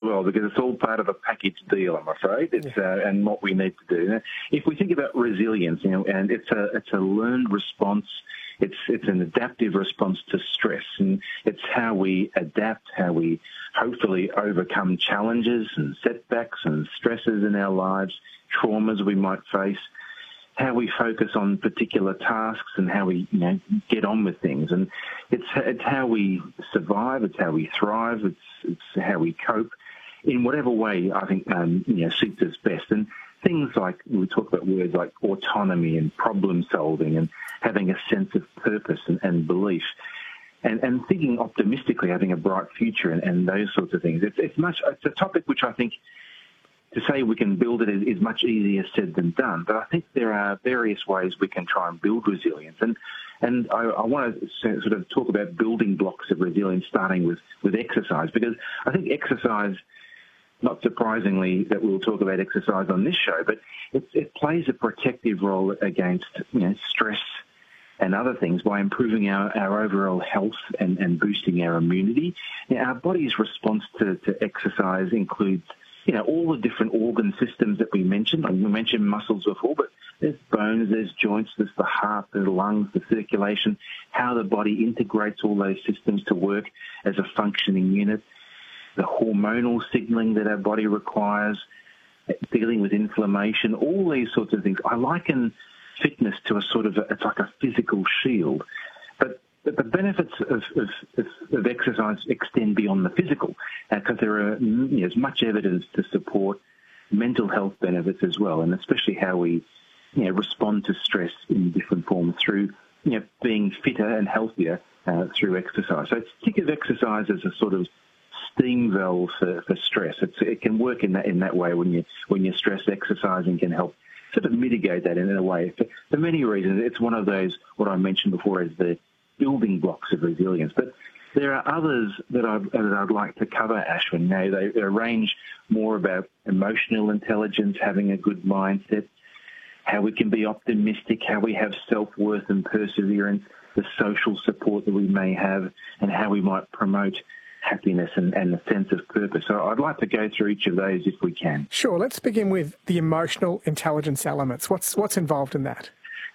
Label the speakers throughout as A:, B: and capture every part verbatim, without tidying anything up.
A: well, because it's all part of a package deal, I'm afraid, it's, uh, and what we need to do. Now, if we think about resilience, you know, and it's a it's a learned response, it's it's an adaptive response to stress, and it's how we adapt, how we hopefully overcome challenges and setbacks and stresses in our lives, traumas we might face, how we focus on particular tasks and how we, you know, get on with things. And it's it's how we survive, it's how we thrive, it's it's how we cope in whatever way I think um, you know suits us best. And things like, we talk about words like autonomy and problem solving and having a sense of purpose and, and belief. And, and thinking optimistically, having a bright future and, and those sorts of things. It's, it's much. It's a topic which I think, to say we can build it is, is much easier said than done. But I think there are various ways we can try and build resilience. And and I, I want to sort of talk about building blocks of resilience, starting with, with exercise, because I think exercise, not surprisingly that we'll talk about exercise on this show, but it, it plays a protective role against, you know, stress and other things by improving our, our overall health and, and boosting our immunity. Now, our body's response to, to exercise includes, you know, all the different organ systems that we mentioned. We mentioned muscles before, but there's bones, there's joints, there's the heart, there's the lungs, the circulation, how the body integrates all those systems to work as a functioning unit, the hormonal signaling that our body requires, dealing with inflammation, all these sorts of things. I liken fitness to a sort of, a, it's like a physical shield. But But the benefits of, of, of exercise extend beyond the physical, because uh, there are you know, there's much evidence to support mental health benefits as well, and especially how we you know, respond to stress in different forms through you know, being fitter and healthier uh, through exercise. So think of exercise as a sort of steam valve for, for stress. It's, it can work in that in that way when you when you're stressed. Exercising can help sort of mitigate that in a way. For, for many reasons, it's one of those what I mentioned before as the building blocks of resilience. But there are others that I'd, that I'd like to cover, Ashwin. Now, they, they range more about emotional intelligence, having a good mindset, how we can be optimistic, how we have self-worth and perseverance, the social support that we may have, and how we might promote happiness and, and a sense of purpose. So I'd like to go through each of those if we can.
B: Sure. Let's begin with the emotional intelligence elements. What's what's involved in that?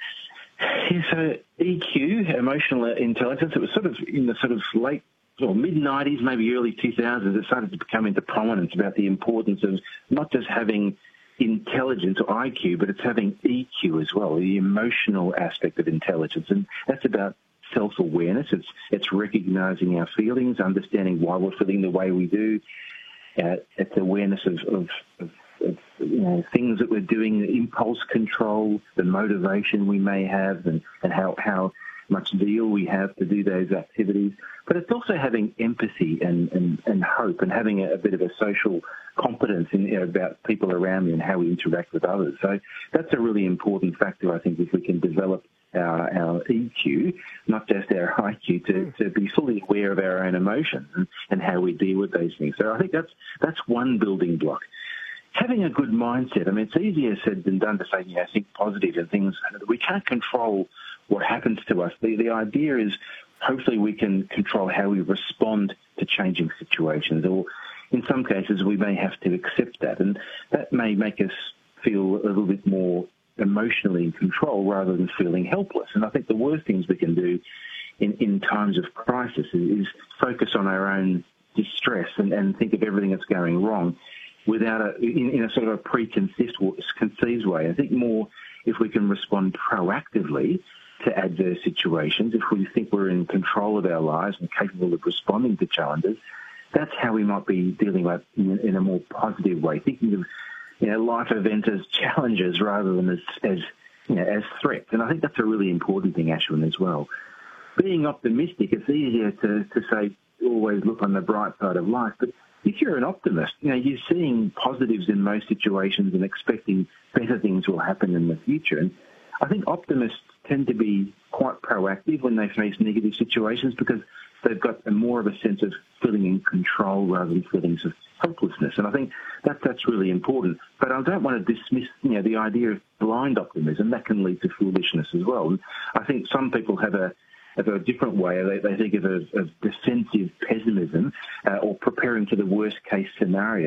A: Yeah, so E Q, emotional intelligence, it was sort of in the sort of late or mid nineties, maybe early two thousands, it started to become into prominence about the importance of not just having intelligence or I Q, but it's having E Q as well, the emotional aspect of intelligence. And that's about self-awareness. It's it's recognizing our feelings, understanding why we're feeling the way we do. Uh, it's awareness of, of, of It's, you know, things that we're doing, the impulse control, the motivation we may have, and, and how, how much zeal we have to do those activities. But it's also having empathy and, and, and hope, and having a, a bit of a social competence in, you know, about people around me and how we interact with others. So that's a really important factor, I think, if we can develop our, our E Q, not just our I Q, to, to be fully aware of our own emotions and, and how we deal with those things. So I think that's that's one building block. Having a good mindset, I mean, it's easier said than done to say, you know, think positive and things. We can't control what happens to us. The, the idea is hopefully we can control how we respond to changing situations, or in some cases we may have to accept that, and that may make us feel a little bit more emotionally in control rather than feeling helpless. And I think the worst things we can do in, in times of crisis is, is focus on our own distress and, and think of everything that's going wrong without a, in, in a sort of a preconceived conceived way. I think more if we can respond proactively to adverse situations, if we think we're in control of our lives and capable of responding to challenges, that's how we might be dealing with in, in a more positive way, thinking of you know, life events as challenges rather than as, as, you know, as threats. And I think that's a really important thing, Ashwin, as well. Being optimistic, it's easier to, to say always look on the bright side of life, but if you're an optimist, you know, you're seeing positives in most situations and expecting better things will happen in the future. And I think optimists tend to be quite proactive when they face negative situations because they've got a more of a sense of feeling in control rather than feelings of helplessness. And I think that that's really important. But I don't want to dismiss, you know, the idea of blind optimism. That can lead to foolishness as well. And I think some people have a of a different way. They, they think of, a, of defensive pessimism uh, or preparing for the worst case scenario.